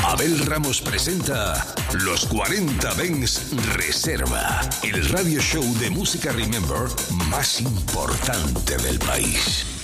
Abel Ramos presenta Los 40 Dents Reserva, el radio show de música Remember más importante del país.